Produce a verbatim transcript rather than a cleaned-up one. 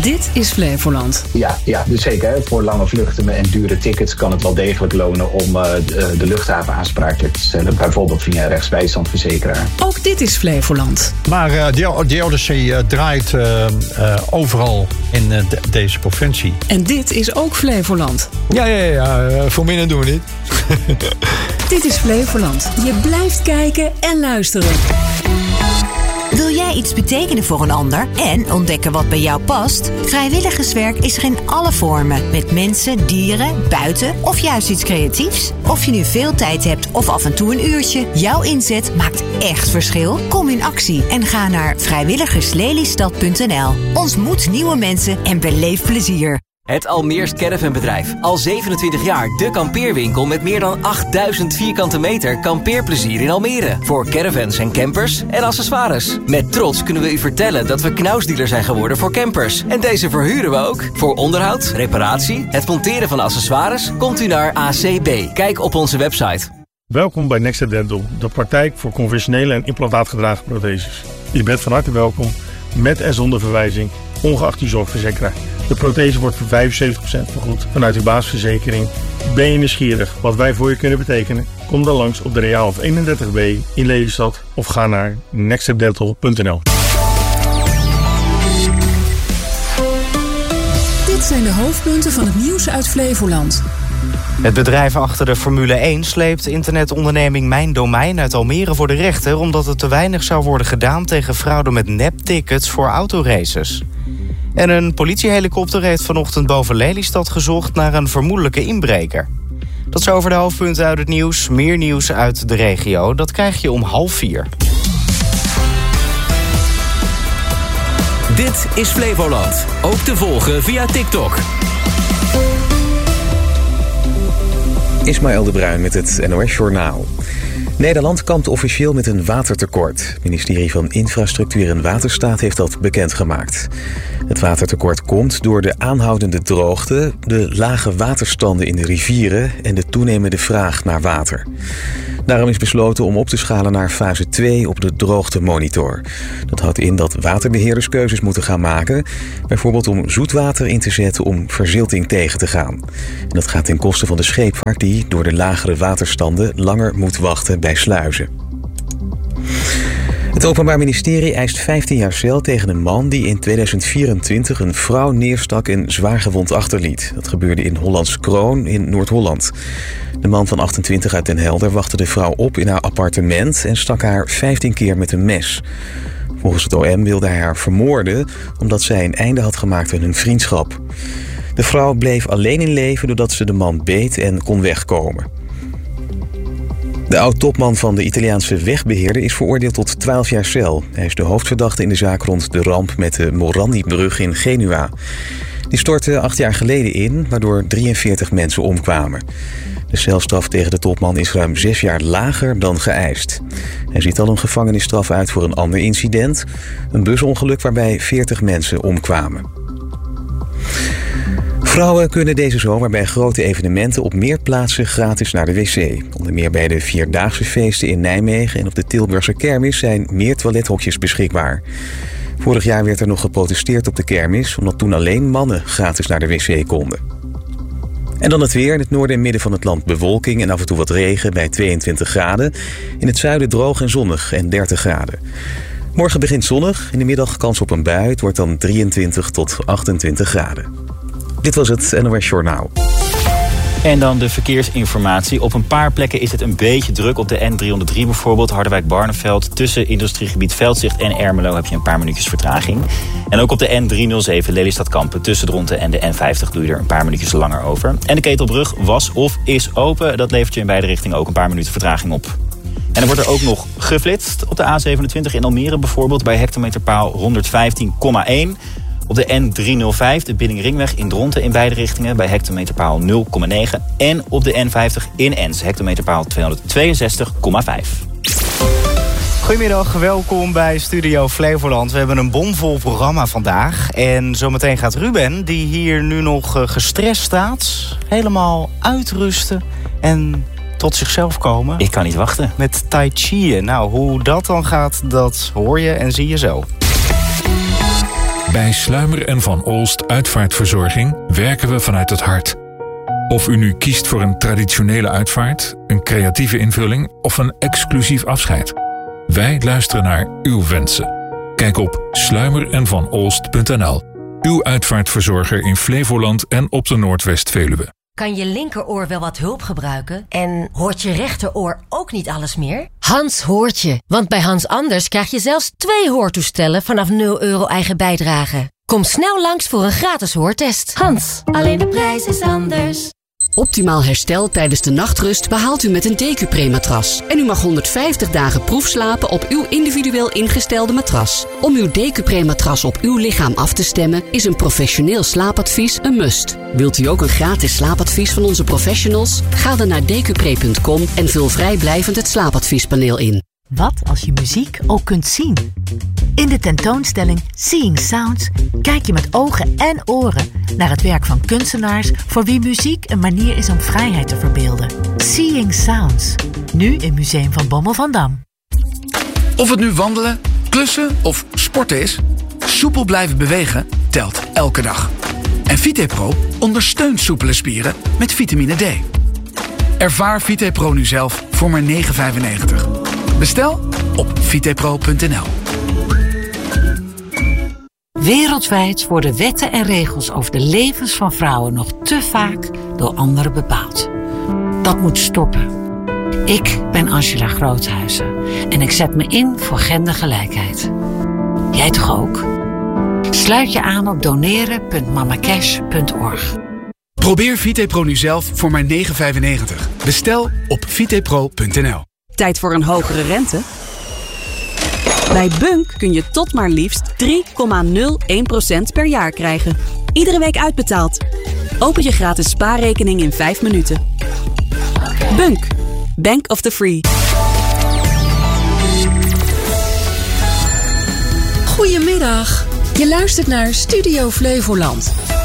Dit is Flevoland. Ja, ja, dus zeker. Hè. Voor lange vluchten en dure tickets kan het wel degelijk lonen om uh, de, de luchthaven aansprakelijk te stellen. Bijvoorbeeld via een rechtsbijstandverzekeraar. Ook dit is Flevoland. Maar uh, de, de Odyssey uh, draait uh, uh, overal in uh, de, deze provincie. En dit is ook Flevoland. Ja, ja, ja. Uh, voor minder doen we niet. Dit is Flevoland. Je blijft kijken en luisteren. Wil jij iets betekenen voor een ander en ontdekken wat bij jou past? Vrijwilligerswerk is er in alle vormen. Met mensen, dieren, buiten of juist iets creatiefs. Of je nu veel tijd hebt of af en toe een uurtje. Jouw inzet maakt echt verschil. Kom in actie en ga naar vrijwilligers lelystad punt n l. Ontmoet nieuwe mensen en beleef plezier. Het Almeers Caravanbedrijf. Al zevenentwintig jaar de kampeerwinkel met meer dan achtduizend vierkante meter kampeerplezier in Almere. Voor caravans en campers en accessoires. Met trots kunnen we u vertellen dat we knausdealer zijn geworden voor campers. En deze verhuren we ook. Voor onderhoud, reparatie, het monteren van accessoires komt u naar A C B. Kijk op onze website. Welkom bij Next Dental, de praktijk voor conventionele en implantaatgedragen protheses. Je bent van harte welkom, met en zonder verwijzing, ongeacht uw zorgverzekeraar. De prothese wordt voor vijfenzeventig procent vergoed vanuit uw basisverzekering. Ben je nieuwsgierig wat wij voor je kunnen betekenen? Kom dan langs op de Reaalhof eenendertig B in Lelystad of ga naar next dental punt n l. Dit zijn de hoofdpunten van het nieuws uit Flevoland. Het bedrijf achter de Formule één sleept internetonderneming Mijn Domein uit Almere voor de rechter, omdat er te weinig zou worden gedaan tegen fraude met neptickets voor autoraces. En een politiehelikopter heeft vanochtend boven Lelystad gezocht naar een vermoedelijke inbreker. Dat is over de hoofdpunten uit het nieuws. Meer nieuws uit de regio, dat krijg je om half vier. Dit is Flevoland. Ook te volgen via TikTok. Ismaël de Bruin met het N O S-journaal. Nederland kampt officieel met een watertekort. Het ministerie van Infrastructuur en Waterstaat heeft dat bekendgemaakt. Het watertekort komt door de aanhoudende droogte, de lage waterstanden in de rivieren en de toenemende vraag naar water. Daarom is besloten om op te schalen naar fase twee op de droogtemonitor. Dat houdt in dat waterbeheerders keuzes moeten gaan maken, bijvoorbeeld om zoetwater in te zetten om verzilting tegen te gaan. En dat gaat ten koste van de scheepvaart die door de lagere waterstanden langer moet wachten bij sluizen. Het Openbaar Ministerie eist vijftien jaar cel tegen een man die in tweeduizend vierentwintig een vrouw neerstak en zwaargewond achterliet. Dat gebeurde in Hollands Kroon in Noord-Holland. De man van achtentwintig uit Den Helder wachtte de vrouw op in haar appartement en stak haar vijftien keer met een mes. Volgens het O M wilde hij haar vermoorden omdat zij een einde had gemaakt aan hun vriendschap. De vrouw bleef alleen in leven doordat ze de man beet en kon wegkomen. De oud-topman van de Italiaanse wegbeheerder is veroordeeld tot twaalf jaar cel. Hij is de hoofdverdachte in de zaak rond de ramp met de Morandi-brug in Genua. Die stortte acht jaar geleden in, waardoor drieënveertig mensen omkwamen. De celstraf tegen de topman is ruim zes jaar lager dan geëist. Hij ziet al een gevangenisstraf uit voor een ander incident. Een busongeluk waarbij veertig mensen omkwamen. Vrouwen kunnen deze zomer bij grote evenementen op meer plaatsen gratis naar de wc. Onder meer bij de Vierdaagse feesten in Nijmegen en op de Tilburgse kermis zijn meer toilethokjes beschikbaar. Vorig jaar werd er nog geprotesteerd op de kermis, omdat toen alleen mannen gratis naar de wc konden. En dan het weer. In het noorden en midden van het land bewolking en af en toe wat regen bij tweeëntwintig graden. In het zuiden droog en zonnig en dertig graden. Morgen begint zonnig. In de middag kans op een bui. Het wordt dan drieëntwintig tot achtentwintig graden. Dit was het N O S Journaal. En dan de verkeersinformatie. Op een paar plekken is het een beetje druk. Op de N driehonderddrie bijvoorbeeld, Harderwijk-Barneveld. Tussen industriegebied Veldzicht en Ermelo heb je een paar minuutjes vertraging. En ook op de N driehonderdzeven Lelystad-Kampen. Tussen Dronten en de N vijftig doe je er een paar minuutjes langer over. En de Ketelbrug was of is open. Dat levert je in beide richtingen ook een paar minuten vertraging op. En er wordt er ook nog geflitst. Op de A zevenentwintig in Almere bijvoorbeeld bij hectometerpaal honderdvijftien komma één. Op de N driehonderdvijf, de Biddingringweg in Dronten in beide richtingen bij hectometerpaal nul komma negen. En op de N vijftig in Ens, hectometerpaal tweehonderdtweeënzestig komma vijf. Goedemiddag, welkom bij Studio Flevoland. We hebben een bomvol programma vandaag. En zometeen gaat Ruben, die hier nu nog gestrest staat, helemaal uitrusten en tot zichzelf komen. Ik kan niet wachten. Met Tai Chi'en. Nou, hoe dat dan gaat, dat hoor je en zie je zo. Bij Sluimer en Van Olst Uitvaartverzorging werken we vanuit het hart. Of u nu kiest voor een traditionele uitvaart, een creatieve invulling of een exclusief afscheid. Wij luisteren naar uw wensen. Kijk op sluimer en van olst punt n l. Uw uitvaartverzorger in Flevoland en op de Noordwest-Veluwe. Kan je linkeroor wel wat hulp gebruiken? En hoort je rechteroor ook niet alles meer? Hans hoort je. Want bij Hans Anders krijg je zelfs twee hoortoestellen vanaf nul euro eigen bijdrage. Kom snel langs voor een gratis hoortest. Hans, alleen de prijs is anders. Optimaal herstel tijdens de nachtrust behaalt u met een Decupre-matras. En u mag honderdvijftig dagen proefslapen op uw individueel ingestelde matras. Om uw Decupre-matras op uw lichaam af te stemmen is een professioneel slaapadvies een must. Wilt u ook een gratis slaapadvies van onze professionals? Ga dan naar decupre punt com en vul vrijblijvend het slaapadviespaneel in. Wat als je muziek ook kunt zien? In de tentoonstelling Seeing Sounds kijk je met ogen en oren naar het werk van kunstenaars voor wie muziek een manier is om vrijheid te verbeelden. Seeing Sounds, nu in Museum van Bommel van Dam. Of het nu wandelen, klussen of sporten is, soepel blijven bewegen telt elke dag. En VitePro ondersteunt soepele spieren met vitamine D. Ervaar VitePro nu zelf voor maar negen euro vijfennegentig. Bestel op vitepro punt n l. Wereldwijd worden wetten en regels over de levens van vrouwen nog te vaak door anderen bepaald. Dat moet stoppen. Ik ben Angela Groothuizen en ik zet me in voor gendergelijkheid. Jij toch ook? Sluit je aan op doneren punt mamacash punt org. Probeer VitePro nu zelf voor maar negen euro vijfennegentig. Bestel op vitepro punt n l. Tijd voor een hogere rente? Bij Bunk kun je tot maar liefst drie komma nul één procent per jaar krijgen. Iedere week uitbetaald. Open je gratis spaarrekening in vijf minuten. Bunk. Bank of the Free. Goedemiddag. Je luistert naar Studio Flevoland.